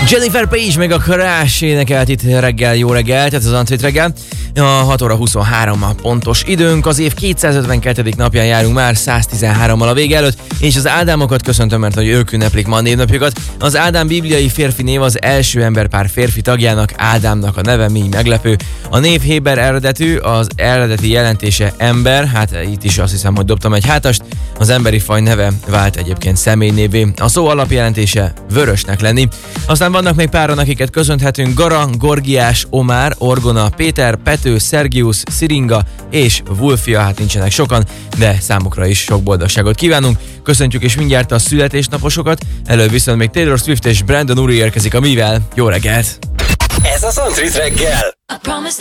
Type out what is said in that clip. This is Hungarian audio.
Jennifer Page meg a Crash énekelt itt reggel, jó reggel, tehát az Antrit reggel. A 6 óra 23 a pontos időnk, az év 252. napján járunk már, 113-mal a vége előtt, és az Ádámokat köszöntöm, mert hogy ők ünneplik ma a névnapjukat. Az Ádám bibliai férfi név az első emberpár férfi tagjának, Ádámnak a neve, mi meglepő. A név héber eredetű, az eredeti jelentése ember, hát itt is azt hiszem, hogy dobtam egy hátast. Az emberi faj neve vált egyébként személynévé. A szó alapjelentése vörösnek lenni. Aztán vannak még páran, akiket köszönhetünk: Gara, Gorgiás, Omár, Orgona, Péter, Pető, Szergiusz, Sziringa és Wulfia. Hát nincsenek sokan, de számukra is sok boldogságot kívánunk. Köszöntjük és mindjárt a születésnaposokat. Előbb viszont még Taylor Swift és Brandon Urie érkezik a mivel. Jó reggelt! Ez az Antrit reggel!